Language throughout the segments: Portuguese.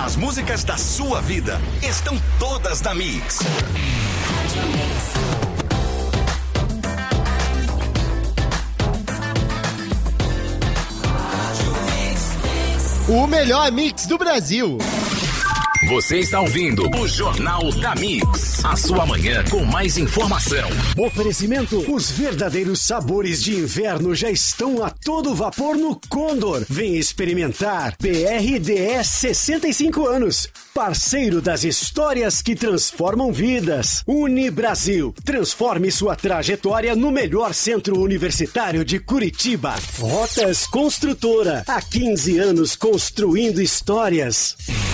As músicas da sua vida estão todas na Mix. O melhor mix do Brasil. Você está ouvindo o Jornal da Mix. A sua manhã com mais informação. Oferecimento: os verdadeiros sabores de inverno já estão a todo vapor no Condor. Vem experimentar. BRDS 65 anos. Parceiro das histórias que transformam vidas. Unibrasil. Transforme sua trajetória no melhor centro universitário de Curitiba. Rotas Construtora. Há 15 anos construindo histórias.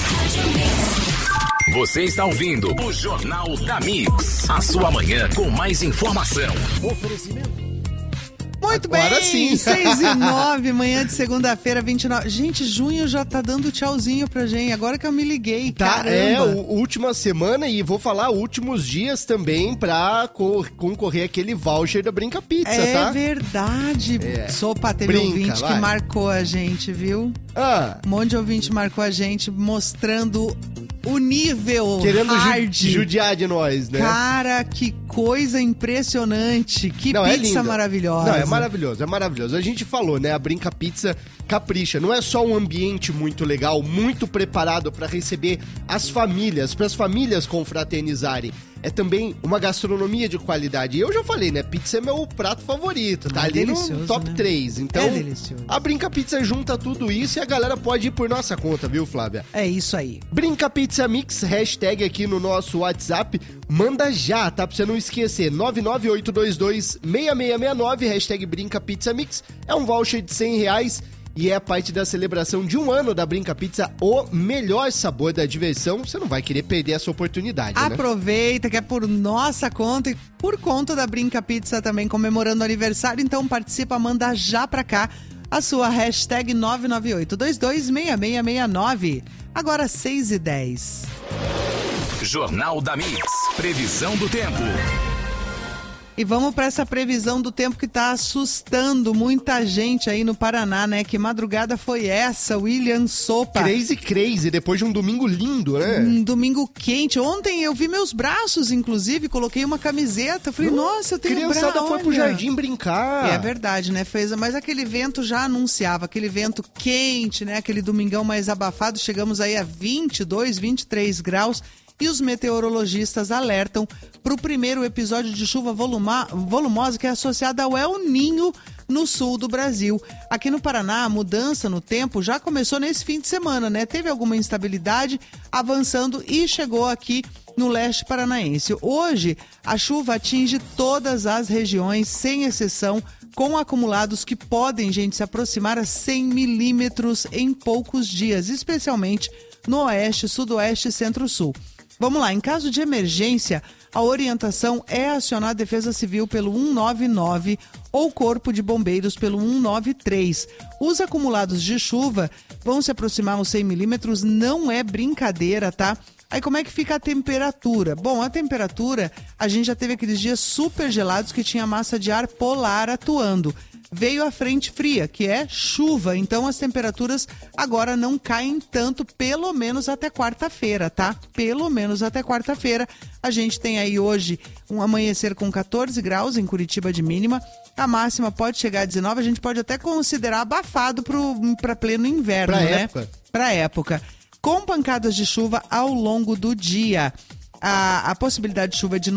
Você está ouvindo o Jornal da Mix. A sua manhã com mais informação. Oferecimento. Muito Agora bem, sim. 6h09, manhã de segunda-feira, 29. Gente, junho já tá dando tchauzinho pra gente, agora que eu me liguei, Tá, caramba. última semana e vou falar últimos dias também pra concorrer aquele voucher da Brinca Pizza, tá? É verdade. Sopa, teve Brinca, ouvinte vai. que marcou a gente, viu? Um monte de ouvinte marcou a gente, mostrando o nível Querendo hard. judiar de nós, né? Cara, que coisa impressionante. Que Não, é pizza lindo. maravilhosa. Não, é maravilhoso, é maravilhoso. A gente falou, né? A Brinca Pizza capricha. Não é só um ambiente muito legal, muito preparado para receber as famílias, para as famílias confraternizarem. É também uma gastronomia de qualidade. E eu já falei, né? Pizza é meu prato favorito. Tá ali no top 3. Então, É delicioso. a Brinca Pizza junta tudo isso e a galera pode ir por nossa conta, viu, Flávia? É isso aí. Brinca Pizza Mix, hashtag aqui no nosso WhatsApp. Manda já, tá? Pra você não esquecer. 998226669, hashtag Brinca Pizza Mix. É um voucher de R$100 e é parte da celebração de 1 ano da Brinca Pizza, o melhor sabor da diversão. Você não vai querer perder essa oportunidade, né? Aproveita que é por nossa conta e por conta da Brinca Pizza também comemorando o aniversário. Então participa, manda já pra cá a sua hashtag 998226669. Agora 6h10. Jornal da Mix. Previsão do tempo. E vamos para essa previsão do tempo que tá assustando muita gente aí no Paraná, né? Que madrugada foi essa, William Sopa? Crazy, depois de um domingo lindo, né? Um domingo quente. Ontem eu vi meus braços, inclusive, coloquei uma camiseta. Falei, nossa, eu tenho braço. Criançada foi pro jardim brincar. É verdade, né? Mas aquele vento já anunciava, aquele vento quente, né? Aquele domingão mais abafado. Chegamos aí a 22, 23 graus. E os meteorologistas alertam para o primeiro episódio de chuva volumosa que é associada ao El Ninho no sul do Brasil. Aqui no Paraná, a mudança no tempo já começou nesse fim de semana, né? Teve alguma instabilidade avançando e chegou aqui no leste paranaense. Hoje, a chuva atinge todas as regiões, sem exceção, com acumulados que podem, gente, se aproximar a 100 milímetros em poucos dias, especialmente no oeste, sudoeste e centro-sul. Vamos lá, em caso de emergência, a orientação é acionar a Defesa Civil pelo 199 ou Corpo de Bombeiros pelo 193. Os acumulados de chuva vão se aproximar aos 100 milímetros, não é brincadeira, tá? Aí como é que fica a temperatura? Bom, a temperatura, a gente já teve aqueles dias super gelados que tinha massa de ar polar atuando. Veio a frente fria, que é chuva, então as temperaturas agora não caem tanto, pelo menos até quarta-feira, tá? Pelo menos até quarta-feira. A gente tem aí hoje um amanhecer com 14 graus em Curitiba de mínima. A máxima pode chegar a 19, a gente pode até considerar abafado para pleno inverno, né? Pra época. Com pancadas de chuva ao longo do dia. A possibilidade de chuva é de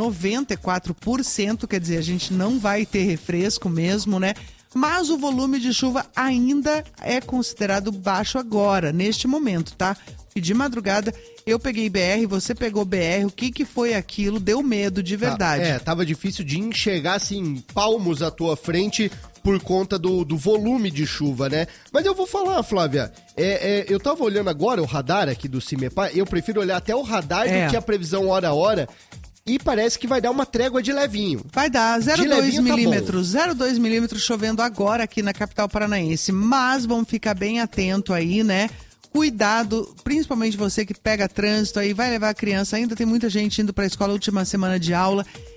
94%, quer dizer, a gente não vai ter refresco mesmo, né? Mas o volume de chuva ainda é considerado baixo agora, neste momento, tá? E de madrugada eu peguei BR, você pegou BR, o que foi aquilo? Deu medo, de verdade. Tava difícil de enxergar, assim, palmos à tua frente por conta do volume de chuva, né? Mas eu vou falar, Flávia, eu tava olhando agora o radar aqui do CIMEPAR, eu prefiro olhar até o radar do que a previsão hora a hora. E parece que vai dar uma trégua de levinho. Vai dar 0,2 milímetros. Tá 0,2 milímetros chovendo agora aqui na capital paranaense. Mas vamos ficar bem atento aí, né? Cuidado, principalmente você que pega trânsito aí, vai levar a criança. Ainda tem muita gente indo para a escola, última semana de aula.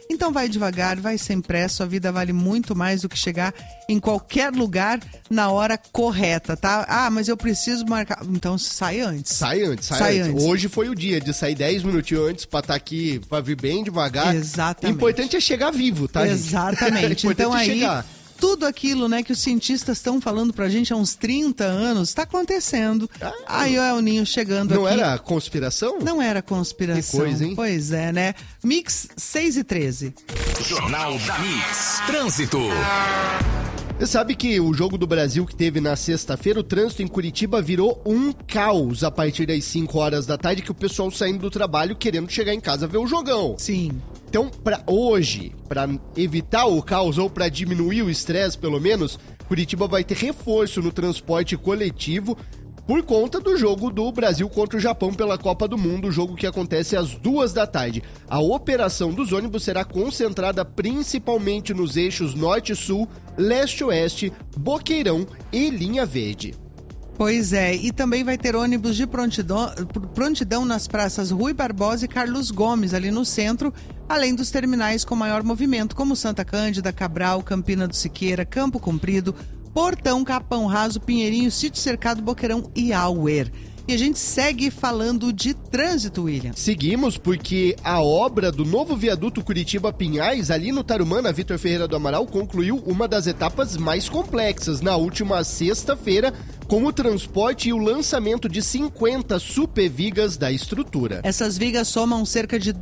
Então vai devagar, vai sem pressa, sua vida vale muito mais do que chegar em qualquer lugar na hora correta, tá? Ah, mas eu preciso marcar... Então sai antes. Sai antes. Hoje foi o dia de sair 10 minutinhos antes pra estar aqui, pra vir bem devagar. Exatamente. O importante é chegar vivo, tá, gente? Exatamente. Então aí... chegar. Tudo aquilo, né, que os cientistas estão falando pra gente há uns 30 anos, está acontecendo. Aí o El Ninho chegando não aqui. Não era conspiração? Não era conspiração. Que coisa, hein? Pois é, né? Mix 6h13. Jornal da Mix. Trânsito. Você sabe que o Jogo do Brasil que teve na sexta-feira, o trânsito em Curitiba virou um caos a partir das 5 horas da tarde, que o pessoal saindo do trabalho querendo chegar em casa ver o jogão. Sim. Então, para hoje, para evitar o caos ou para diminuir o estresse, pelo menos, Curitiba vai ter reforço no transporte coletivo por conta do jogo do Brasil contra o Japão pela Copa do Mundo, jogo que acontece às 2 da tarde. A operação dos ônibus será concentrada principalmente nos eixos norte-sul, leste-oeste, Boqueirão e Linha Verde. Pois é, e também vai ter ônibus de prontidão nas praças Rui Barbosa e Carlos Gomes, ali no centro, além dos terminais com maior movimento, como Santa Cândida, Cabral, Campina do Siqueira, Campo Comprido, Portão, Capão Raso, Pinheirinho, Sítio Cercado, Boqueirão e Auer. E a gente segue falando de trânsito, William. Seguimos porque a obra do novo viaduto Curitiba-Pinhais, ali no Tarumã, na Vitor Ferreira do Amaral, concluiu uma das etapas mais complexas na última sexta-feira, com o transporte e o lançamento de 50 supervigas da estrutura. Essas vigas somam cerca de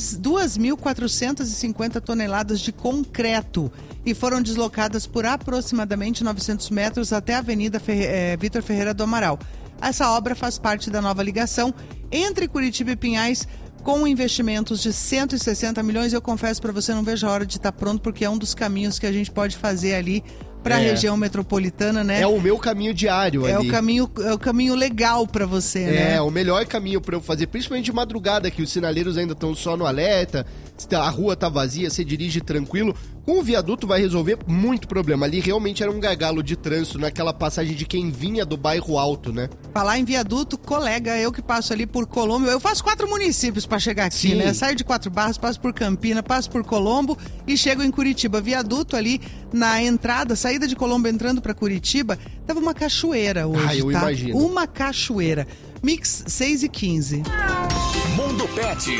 2.450 toneladas de concreto e foram deslocadas por aproximadamente 900 metros até a Avenida Vitor Ferreira do Amaral. Essa obra faz parte da nova ligação entre Curitiba e Pinhais, com investimentos de 160 milhões. Eu confesso para você, não vejo a hora de estar pronto, porque é um dos caminhos que a gente pode fazer ali para a região metropolitana, né? É o meu caminho diário ali. É o caminho legal para você, né? É, o melhor caminho para eu fazer, principalmente de madrugada, que os sinaleiros ainda estão só no alerta, a rua tá vazia, você dirige tranquilo. Com o viaduto vai resolver muito problema. Ali realmente era um gargalo de trânsito naquela passagem de quem vinha do bairro Alto, né? Falar em viaduto, colega, eu que passo ali por Colombo, eu faço 4 municípios para chegar aqui, Sim. né? Saio de 4 Barras, passo por Campina, passo por Colombo e chego em Curitiba. Viaduto ali na entrada, saída de Colombo entrando para Curitiba, tava uma cachoeira hoje, eu imagino. Uma cachoeira. Mix 6h15. Mundo Pet.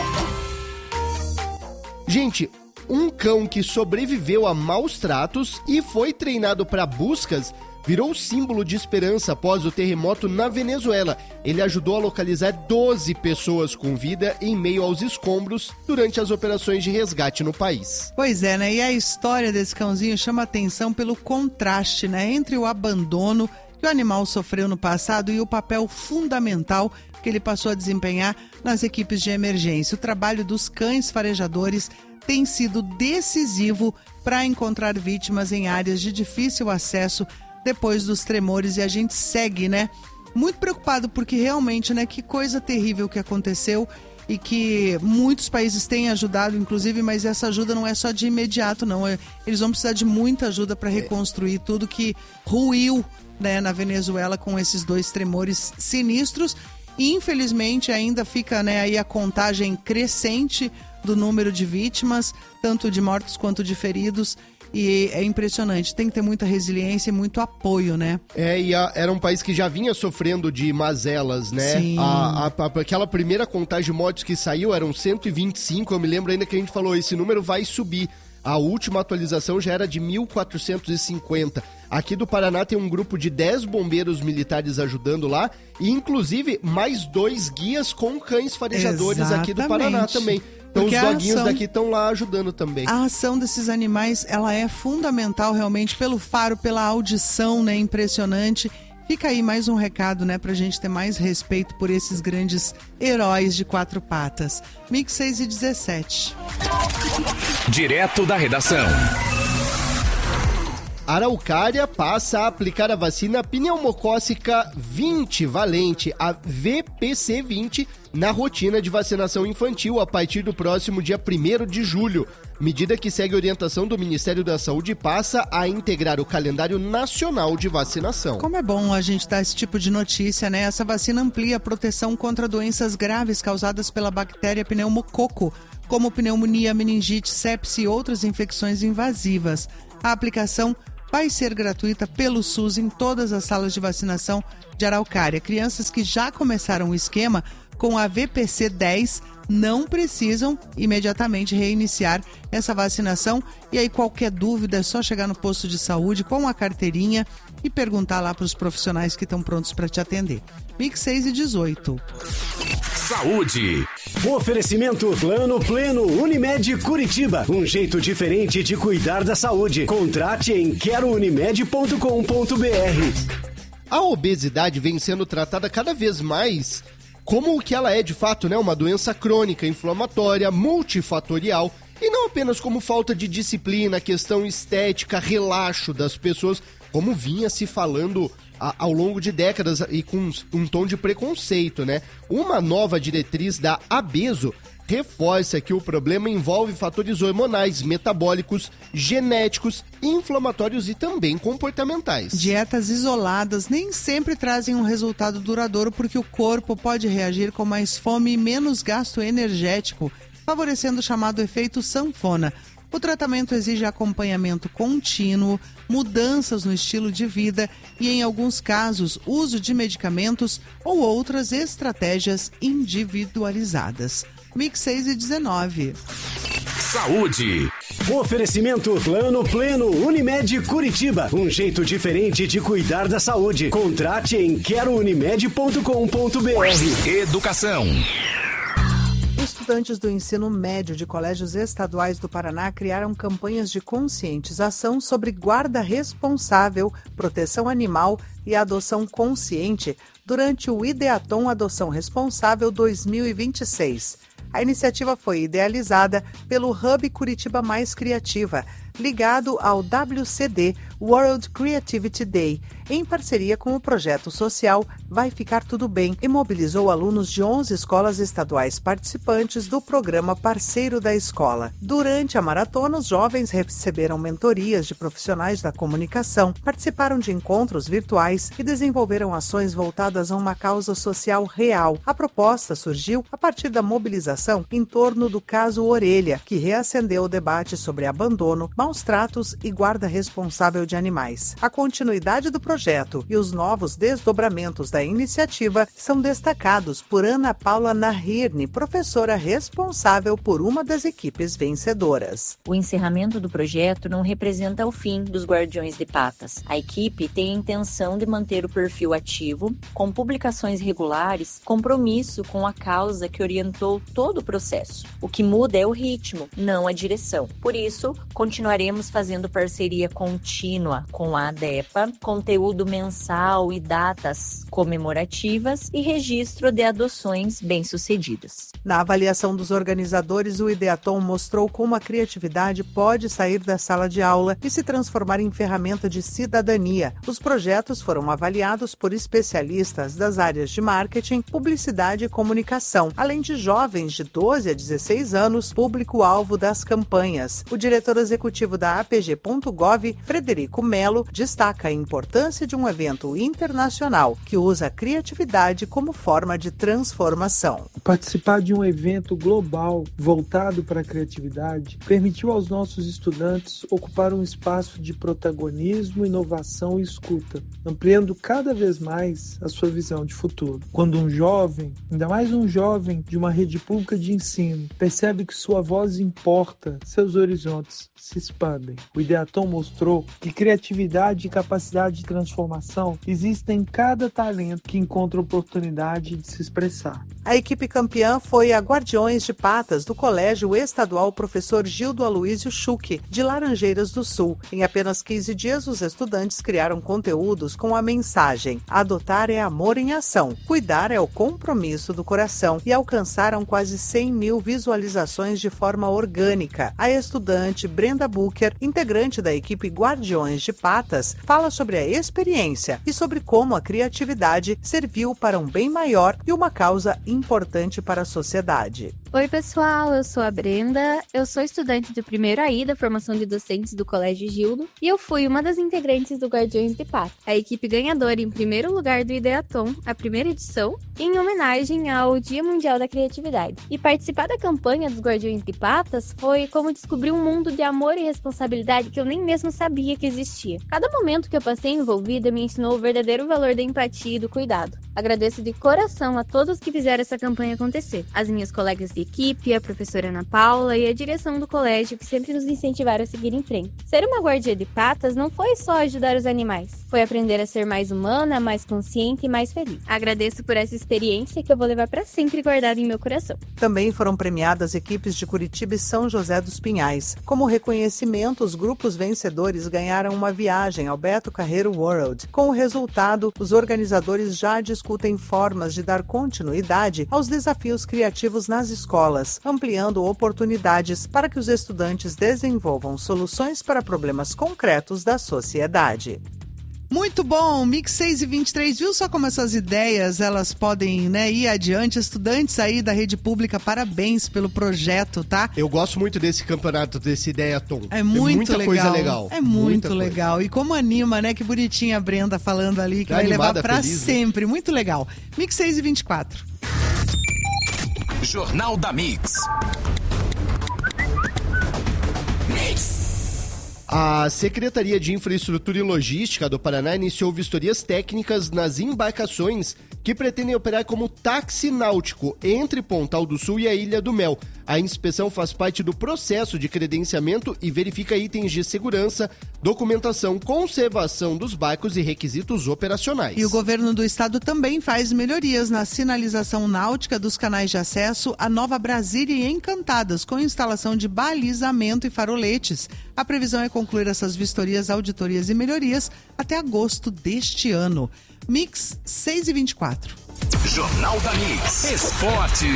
Gente, um cão que sobreviveu a maus tratos e foi treinado para buscas virou símbolo de esperança após o terremoto na Venezuela. Ele ajudou a localizar 12 pessoas com vida em meio aos escombros durante as operações de resgate no país. Pois é, né? E a história desse cãozinho chama atenção pelo contraste, né? Entre o abandono que o animal sofreu no passado e o papel fundamental que ele passou a desempenhar nas equipes de emergência. O trabalho dos cães farejadores tem sido decisivo para encontrar vítimas em áreas de difícil acesso depois dos tremores, e a gente segue, né? Muito preocupado porque realmente, né? Que coisa terrível que aconteceu e que muitos países têm ajudado, inclusive, mas essa ajuda não é só de imediato, não. Eles vão precisar de muita ajuda para reconstruir tudo que ruiu, né, na Venezuela com esses 2 tremores sinistros. E, infelizmente, ainda fica, né, aí a contagem crescente do número de vítimas, tanto de mortos quanto de feridos. E é impressionante, tem que ter muita resiliência e muito apoio, né? Era um país que já vinha sofrendo de mazelas, né? Sim. Aquela primeira contagem de mortos que saiu eram 125, eu me lembro ainda que a gente falou, esse número vai subir. A última atualização já era de 1.450. Aqui do Paraná tem um grupo de 10 bombeiros militares ajudando lá, e inclusive mais 2 guias com cães farejadores. Exatamente. Aqui do Paraná também. Então porque os doguinhos daqui estão lá ajudando também. A ação desses animais, ela é fundamental realmente pelo faro, pela audição, né? Impressionante. Fica aí mais um recado, né? Pra gente ter mais respeito por esses grandes heróis de 4 patas. Mix 6h17. Direto da redação. Araucária passa a aplicar a vacina pneumocócica 20 valente, a VPC-20, na rotina de vacinação infantil a partir do próximo dia 1º de julho. Medida que segue a orientação do Ministério da Saúde e passa a integrar o calendário nacional de vacinação. Como é bom a gente dar esse tipo de notícia, né? Essa vacina amplia a proteção contra doenças graves causadas pela bactéria pneumococo, como pneumonia, meningite, sepse e outras infecções invasivas. A aplicação vai ser gratuita pelo SUS em todas as salas de vacinação de Araucária. Crianças que já começaram o esquema com a VPC 10 não precisam imediatamente reiniciar essa vacinação. E aí, qualquer dúvida, é só chegar no posto de saúde com a carteirinha e perguntar lá para os profissionais que estão prontos para te atender. Mix 6 e 18. Saúde. Oferecimento Plano Pleno Unimed Curitiba. Um jeito diferente de cuidar da saúde. Contrate em querounimed.com.br. A obesidade vem sendo tratada cada vez mais como o que ela é de fato, né? Uma doença crônica, inflamatória, multifatorial, e não apenas como falta de disciplina, questão estética, relaxo das pessoas, como vinha se falando ao longo de décadas e com um tom de preconceito, né? Uma nova diretriz da ABESO reforça que o problema envolve fatores hormonais, metabólicos, genéticos, inflamatórios e também comportamentais. Dietas isoladas nem sempre trazem um resultado duradouro, porque o corpo pode reagir com mais fome e menos gasto energético, favorecendo o chamado efeito sanfona. O tratamento exige acompanhamento contínuo, mudanças no estilo de vida e, em alguns casos, uso de medicamentos ou outras estratégias individualizadas. Mix 6 e 19. Saúde. Oferecimento Plano Pleno Unimed Curitiba. Um jeito diferente de cuidar da saúde. Contrate em querounimed.com.br. Educação. Estudantes do ensino médio de colégios estaduais do Paraná criaram campanhas de conscientização sobre guarda responsável, proteção animal e adoção consciente durante o Ideaton Adoção Responsável 2026. A iniciativa foi idealizada pelo Hub Curitiba Mais Criativa, ligado ao WCD, World Creativity Day, em parceria com o projeto social Vai Ficar Tudo Bem, e mobilizou alunos de 11 escolas estaduais participantes do programa Parceiro da Escola. Durante a maratona, os jovens receberam mentorias de profissionais da comunicação, participaram de encontros virtuais e desenvolveram ações voltadas a uma causa social real. A proposta surgiu a partir da mobilização em torno do caso Orelha, que reacendeu o debate sobre abandono, maus tratos e guarda responsável de animais. A continuidade do projeto e os novos desdobramentos da iniciativa são destacados por Ana Paula Nahirni, professora responsável por uma das equipes vencedoras. O encerramento do projeto não representa o fim dos Guardiões de Patas. A equipe tem a intenção de manter o perfil ativo, com publicações regulares, compromisso com a causa que orientou todo o processo. O que muda é o ritmo, não a direção. Por isso, continuaremos fazendo parceria contínua com a ADEPA, conteúdo mensal e datas comemorativas e registro de adoções bem-sucedidas. Na avaliação dos organizadores, o Ideaton mostrou como a criatividade pode sair da sala de aula e se transformar em ferramenta de cidadania. Os projetos foram avaliados por especialistas das áreas de marketing, publicidade e comunicação, além de jovens de 12 a 16 anos, público-alvo das campanhas. O diretor executivo da APG.gov, Frederico Melo, destaca a importância de um evento internacional que usa a criatividade como forma de transformação. Participar de um evento global voltado para a criatividade permitiu aos nossos estudantes ocupar um espaço de protagonismo, inovação e escuta, ampliando cada vez mais a sua visão de futuro. Quando um jovem, ainda mais um jovem de uma rede pública de ensino, percebe que sua voz importa, seus horizontes se expandem. O Ideaton mostrou que criatividade e capacidade de transformação existem em cada talento que encontra oportunidade de se expressar. A equipe campeã foi a Guardiões de Patas do Colégio Estadual Professor Gildo Aloysio Schuch, de Laranjeiras do Sul. Em apenas 15 dias, os estudantes criaram conteúdos com a mensagem: adotar é amor em ação, cuidar é o compromisso do coração, e alcançaram quase 100 mil visualizações de forma orgânica. A estudante Brenda Booker, integrante da equipe Guardiões de Patas, fala sobre a experiência e sobre como a criatividade serviu para um bem maior e uma causa importante para a sociedade. Oi, pessoal, eu sou a Brenda, eu sou estudante do primeiro AI da formação de docentes do Colégio Gildo e eu fui uma das integrantes do Guardiões de Patas, a equipe ganhadora em primeiro lugar do Ideatom, a primeira edição, em homenagem ao Dia Mundial da Criatividade. E participar da campanha dos Guardiões de Patas foi como descobrir um mundo de amor e responsabilidade que eu nem mesmo sabia que existia. Cada momento que eu passei envolvida me ensinou o verdadeiro valor da empatia e do cuidado. Agradeço de coração a todos que fizeram essa campanha acontecer, as minhas colegas de equipe, a professora Ana Paula e a direção do colégio que sempre nos incentivaram a seguir em frente. Ser uma guardiã de patas não foi só ajudar os animais, foi aprender a ser mais humana, mais consciente e mais feliz. Agradeço por essa experiência que eu vou levar para sempre guardada em meu coração. Também foram premiadas equipes de Curitiba e São José dos Pinhais. Como reconhecimento, os grupos vencedores ganharam uma viagem ao Beto Carreiro World. Com o resultado, os organizadores já discutem formas de dar continuidade aos desafios criativos nas escolas, ampliando oportunidades para que os estudantes desenvolvam soluções para problemas concretos da sociedade. Muito bom, Mix 6 e 23, viu só como essas ideias elas podem, ir adiante? Estudantes aí da rede pública, parabéns pelo projeto, tá? Eu gosto muito desse campeonato, desse Ideatom. É muito muita legal. Coisa legal. É muito legal. E como anima, né? Que bonitinha a Brenda falando ali, que vai levar pra feliz, sempre. Né? Muito legal. Mix 6 e 24. Jornal da Mix. A Secretaria de Infraestrutura e Logística do Paraná iniciou vistorias técnicas nas embarcações que pretendem operar como táxi náutico entre Pontal do Sul e a Ilha do Mel. A inspeção faz parte do processo de credenciamento e verifica itens de segurança, documentação, conservação dos barcos e requisitos operacionais. E o governo do estado também faz melhorias na sinalização náutica dos canais de acesso a Nova Brasília e Encantadas, com instalação de balizamento e faroletes. A previsão é concluir essas vistorias, auditorias e melhorias até agosto deste ano. Mix 6 e 24. Jornal da Mix. Esporte.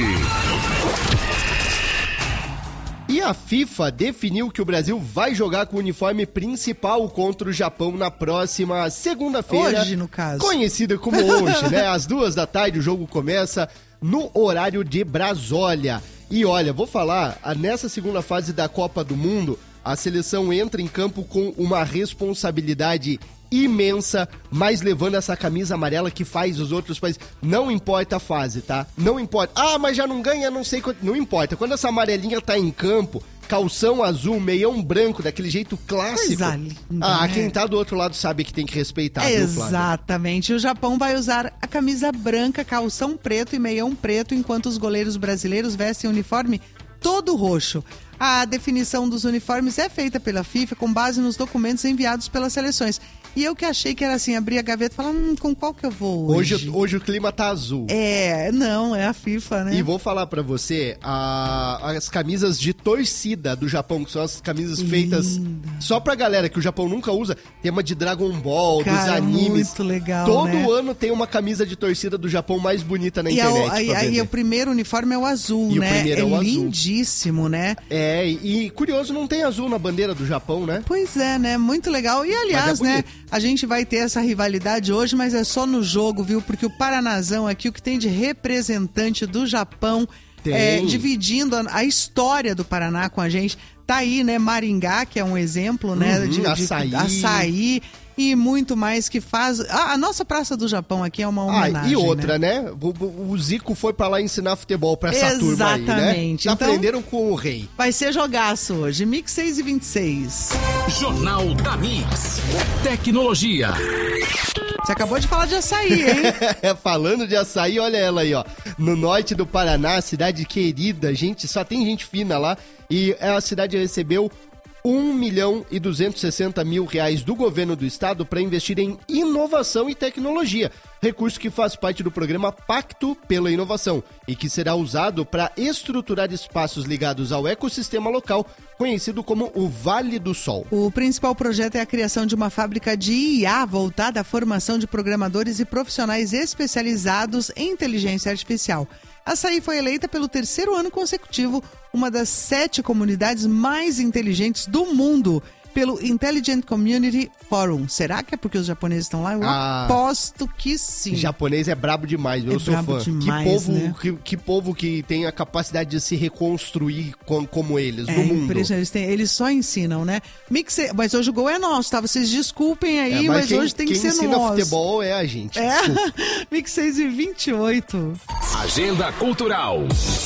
E a FIFA definiu que o Brasil vai jogar com o uniforme principal contra o Japão na próxima segunda-feira. Hoje, no caso. Conhecida como hoje, né? Às 14h o jogo começa no horário de Brasólia. E olha, vou falar, nessa segunda fase da Copa do Mundo, a seleção entra em campo com uma responsabilidade imensa, mas levando essa camisa amarela que faz os outros países. Não importa a fase, tá? Não importa. Ah, mas já não ganha, não sei quanto. Não importa. Quando essa amarelinha tá em campo, calção azul, meião branco, daquele jeito clássico. Coisa linda, né? Quem tá do outro lado sabe que tem que respeitar, viu, Flávia? Exatamente. O Japão vai usar a camisa branca, calção preto e meião preto, enquanto os goleiros brasileiros vestem o uniforme todo roxo. A definição dos uniformes é feita pela FIFA com base nos documentos enviados pelas seleções. E eu que achei que era assim, abrir a gaveta e falar, com qual que eu vou hoje? Hoje o clima tá azul. É a FIFA, né? E vou falar pra você, as camisas de torcida do Japão, que são as camisas feitas só pra galera que o Japão nunca usa, tema de Dragon Ball, dos animes. Muito legal, Todo ano tem uma camisa de torcida do Japão mais bonita na internet. E o primeiro uniforme é o azul, e né? O primeiro é o lindíssimo, né? E curioso, não tem azul na bandeira do Japão, né? Pois é, né? Muito legal. E aliás, né? A gente vai ter essa rivalidade hoje, mas é só no jogo, viu? Porque o Paranazão aqui, o que tem de representante do Japão, dividindo a história do Paraná com a gente. Tá aí, né? Maringá, que é um exemplo, né? De açaí. E muito mais que faz... A nossa Praça do Japão aqui é uma homenagem, e outra, né? O Zico foi pra lá ensinar futebol pra essa turma aí, né? Exatamente. Então, aprenderam com o rei. Vai ser jogaço hoje. Mix 6 e 26. Jornal da Mix. Tecnologia. Você acabou de falar de açaí, hein? Falando de açaí, olha ela aí, ó. No norte do Paraná, cidade querida, gente, só tem gente fina lá. E a cidade recebeu R$1.260.000 do governo do estado para investir em inovação e tecnologia, recurso que faz parte do programa Pacto pela Inovação e que será usado para estruturar espaços ligados ao ecossistema local, conhecido como o Vale do Sol. O principal projeto é a criação de uma fábrica de IA voltada à formação de programadores e profissionais especializados em inteligência artificial. Açaí foi eleita pelo 3º ano consecutivo uma das 7 comunidades mais inteligentes do mundo. pelo Intelligent Community Forum. Será que é porque os japoneses estão lá? Eu aposto que sim. Japonês é brabo demais, eu sou brabo fã. Demais, que povo que tem a capacidade de se reconstruir como eles, no mundo. Impressionante, eles só ensinam, né? Mas hoje o gol é nosso, tá? Vocês desculpem aí, mas hoje tem que ser nosso. Quem ensina futebol é a gente. Mix 6h28. Agenda Cultural.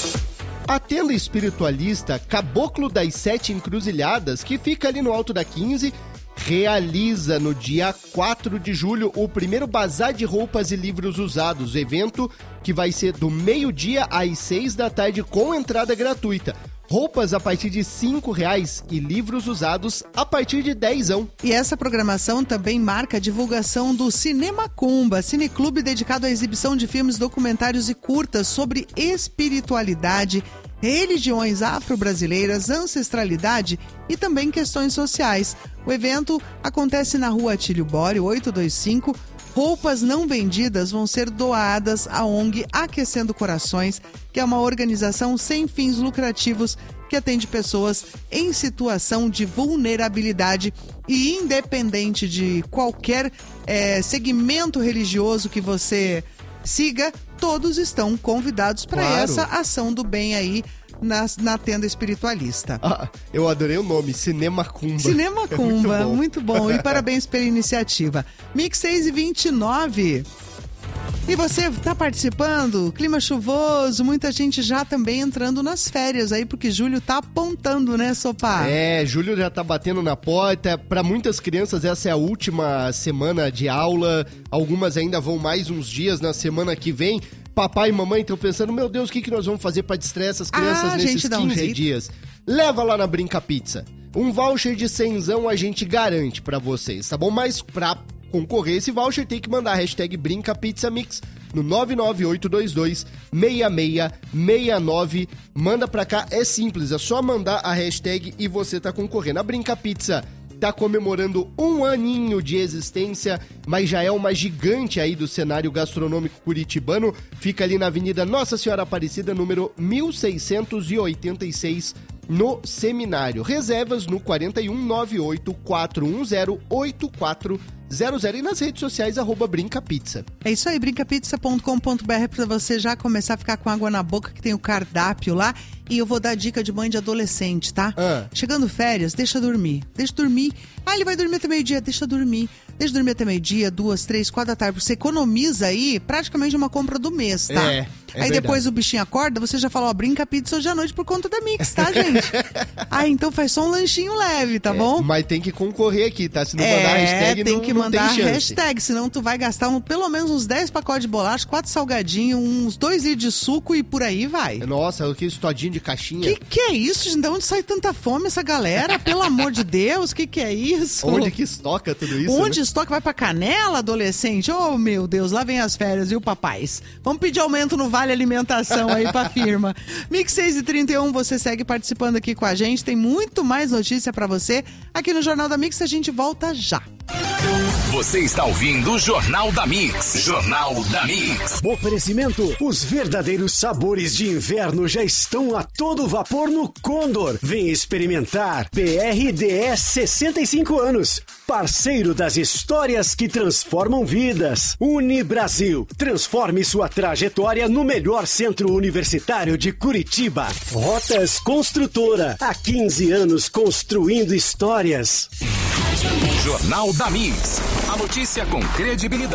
A tenda espiritualista Caboclo das Sete Encruzilhadas, que fica ali no Alto da 15, realiza no dia 4 de julho o primeiro bazar de roupas e livros usados, evento que vai ser do meio-dia às 6 da tarde com entrada gratuita. Roupas a partir de R$5 e livros usados a partir de R$10. E essa programação também marca a divulgação do Cinema Cumba, cineclube dedicado à exibição de filmes, documentários e curtas sobre espiritualidade, religiões afro-brasileiras, ancestralidade e também questões sociais. O evento acontece na Rua Atílio Bore, 825. Roupas não vendidas vão ser doadas à ONG Aquecendo Corações, que é uma organização sem fins lucrativos que atende pessoas em situação de vulnerabilidade e independente de qualquer segmento religioso que você siga, todos estão convidados para essa ação do bem aí na tenda espiritualista. Eu adorei o nome, Cinema Cumba. Cinema Cumba, muito bom. E parabéns pela iniciativa. Mix 6h29. E você tá participando? Clima chuvoso, muita gente já também entrando nas férias aí, porque julho tá apontando, né, Sopá? Julho já tá batendo na porta. Para muitas crianças essa é a última semana de aula. Algumas ainda vão mais uns dias na semana que vem. Papai e mamãe estão pensando, meu Deus, o que nós vamos fazer para distrair essas crianças nesses 15 dias? Leva lá na Brinca Pizza. Um voucher de 100zão a gente garante para vocês, tá bom? Mas pra concorrer esse voucher tem que mandar a hashtag BrincaPizzaMix no 998226669. Manda pra cá, é simples, é só mandar a hashtag e você tá concorrendo. A Brinca Pizza tá comemorando 1 aninho de existência, mas já é uma gigante aí do cenário gastronômico curitibano. Fica ali na Avenida Nossa Senhora Aparecida, número 1686, no Seminário. Reservas no 4198-410-8400 e nas redes sociais, @BrincaPizza. É isso aí, brincapizza.com.br pra você já começar a ficar com água na boca, que tem o cardápio lá. E eu vou dar dica de mãe de adolescente, tá? Chegando férias, deixa dormir. Ele vai dormir até meio-dia, deixa dormir até meio-dia, 2, 3, 4 da tarde. Você economiza aí praticamente uma compra do mês, tá? Aí verdade. Depois o bichinho acorda, você já falou, Brinca Pizza hoje à noite por conta da Mix, tá, gente? Então faz só um lanchinho leve, tá bom? Mas tem que concorrer aqui, tá? Se não mandar a hashtag, tem que mandar a hashtag, senão tu vai gastar pelo menos uns 10 pacotes de bolacha, 4 salgadinhos, uns 2 litros de suco e por aí vai. Nossa, aquele todinho de caixinha. Que é isso, gente? De onde sai tanta fome essa galera? Pelo amor de Deus, que é isso? Onde que estoca tudo isso? Onde estoca? Vai pra Canela, adolescente? Oh, meu Deus, lá vem as férias, viu, papais? Vamos pedir aumento no Vale Alimentação aí pra firma. Mix 6h31, você segue participando aqui com a gente. Tem muito mais notícia pra você. Aqui no Jornal da Mix, a gente volta já. Você está ouvindo o Jornal da Mix. Jornal da Mix. Oferecimento: os verdadeiros sabores de inverno já estão a todo vapor no Condor. Vem experimentar. BRDS 65 anos. Parceiro das histórias que transformam vidas. Unibrasil. Transforme sua trajetória no melhor centro universitário de Curitiba. Rotas Construtora. Há 15 anos construindo histórias. Jornal da Mix. A notícia com credibilidade.